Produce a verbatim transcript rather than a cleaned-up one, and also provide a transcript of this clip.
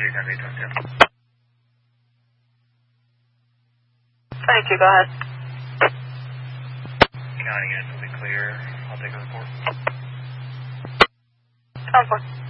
twenty-two, go ahead. Counting it, will be clear. I'll take a report. ten four.